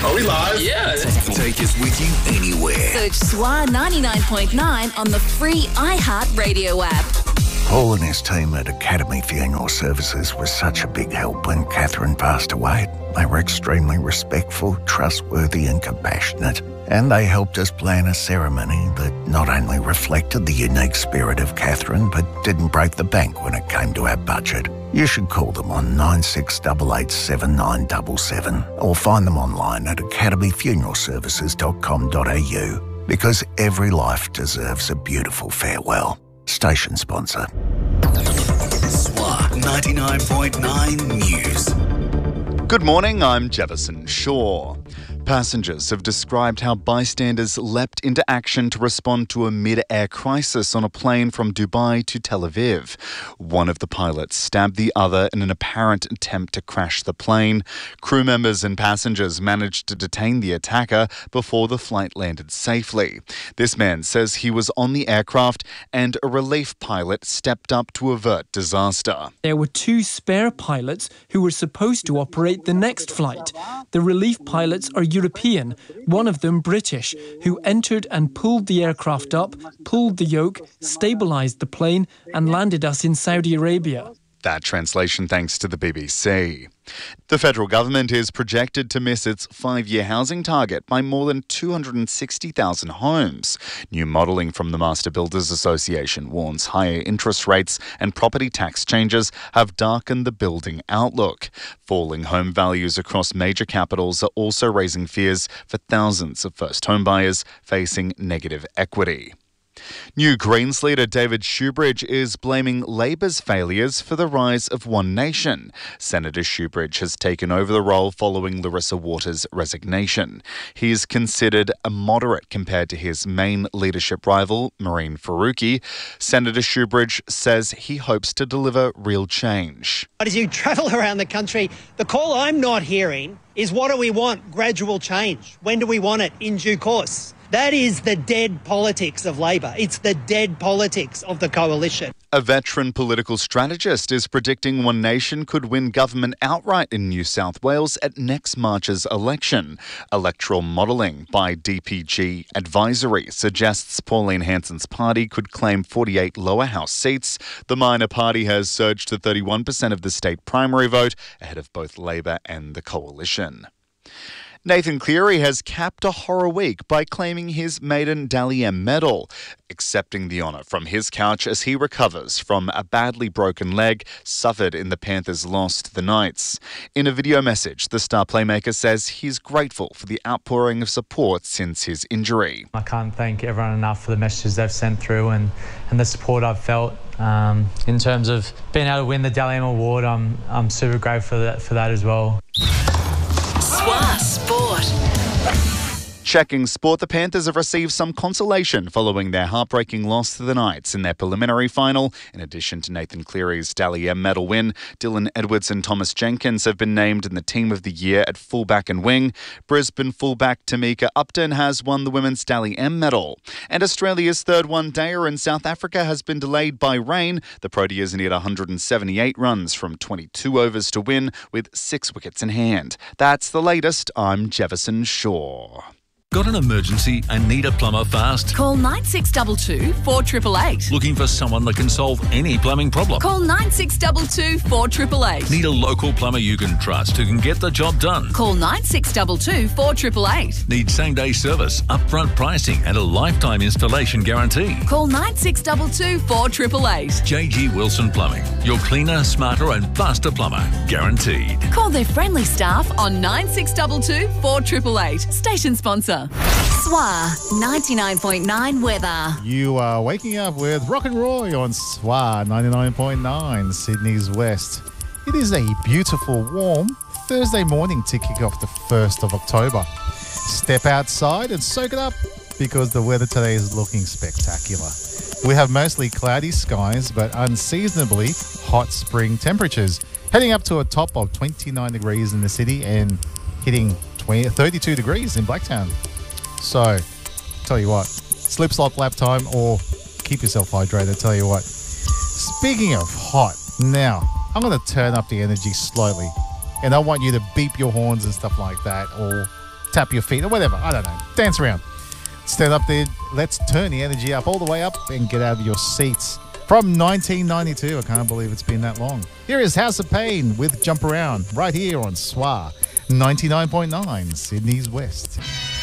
Are we live? Yeah. Take us with you anywhere. Search SWA 99.9 on the free iHeartRadio app. Paul and his team at Academy Funeral Services was such a big help when Catherine passed away. They were extremely respectful, trustworthy and compassionate. And they helped us plan a ceremony that not only reflected the unique spirit of Catherine, but didn't break the bank when it came to our budget. You should call them on 96887977 or find them online at academyfuneralservices.com.au, because every life deserves a beautiful farewell. Station sponsor. SWA 99.9 News. Good morning, I'm Jefferson Shaw. Passengers have described how bystanders leapt into action to respond to a mid-air crisis on a plane from Dubai to Tel Aviv. One of the pilots stabbed the other in an apparent attempt to crash the plane. Crew members and passengers managed to detain the attacker before the flight landed safely. This man says he was on the aircraft and a relief pilot stepped up to avert disaster. There were two spare pilots who were supposed to operate the next flight. The relief pilots are European, one of them British, who entered and pulled the aircraft up, pulled the yoke, stabilised the plane and landed us in Saudi Arabia. That translation thanks to the BBC. The federal government is projected to miss its 5-year housing target by more than 260,000 homes. New modelling from the Master Builders Association warns higher interest rates and property tax changes have darkened the building outlook. Falling home values across major capitals are also raising fears for thousands of first home buyers facing negative equity. New Greens leader David Shoebridge is blaming Labor's failures for the rise of One Nation. Senator Shoebridge has taken over the role following Larissa Waters' resignation. He is considered a moderate compared to his main leadership rival, Mehreen Faruqi. Senator Shoebridge says he hopes to deliver real change. But as you travel around the country, the call I'm not hearing is, what do we want? Gradual change. When do we want it? In due course. That is the dead politics of Labor. It's the dead politics of the coalition. A veteran political strategist is predicting One Nation could win government outright in New South Wales at next March's election. Electoral modelling by DPG Advisory suggests Pauline Hanson's party could claim 48 lower house seats. The minor party has surged to 31% of the state primary vote, ahead of both Labor and the coalition. Nathan Cleary has capped a horror week by claiming his maiden Dally M medal, accepting the honour from his couch as he recovers from a badly broken leg suffered in the Panthers' loss to the Knights. In a video message, the star playmaker says he's grateful for the outpouring of support since his injury. I can't thank everyone enough for the messages they've sent through and the support I've felt. In terms of being able to win the Dally M award, I'm super grateful for that as well. SWA Sport. Checking sport, the Panthers have received some consolation following their heartbreaking loss to the Knights in their preliminary final. In addition to Nathan Cleary's Dally M medal win, Dylan Edwards and Thomas Jenkins have been named in the Team of the Year at fullback and wing. Brisbane fullback Tamika Upton has won the Women's Dally M medal. And Australia's third one-dayer in South Africa has been delayed by rain. The Proteas need 178 runs from 22 overs to win, with 6 wickets in hand. That's the latest. I'm Jefferson Shaw. Got an emergency and need a plumber fast? Call 9622 4888. Looking for someone that can solve any plumbing problem? Call 9622 4888. Need a local plumber you can trust who can get the job done? Call 9622 4888. Need same-day service, upfront pricing and a lifetime installation guarantee? Call 9622 4888. JG Wilson Plumbing, your cleaner, smarter and faster plumber. Guaranteed. Call their friendly staff on 9622 4888. Station sponsor. SWA 99.9 weather. You are waking up with Rock and Roy on SWA 99.9, Sydney's West. It is a beautiful, warm Thursday morning to kick off the 1st of October. Step outside and soak it up because the weather today is looking spectacular. We have mostly cloudy skies but unseasonably hot spring temperatures, heading up to a top of 29 degrees in the city and hitting 32 degrees in Blacktown. So, tell you what, slip, slop, lap time, or keep yourself hydrated, tell you what. Speaking of hot, now, I'm going to turn up the energy slowly, and I want you to beep your horns and stuff like that, or tap your feet or whatever. I don't know. Dance around. Stand up there. Let's turn the energy up all the way up and get out of your seats. From 1992. I can't believe it's been that long. Here is House of Pain with Jump Around right here on SWA 99.9 Sydney's West.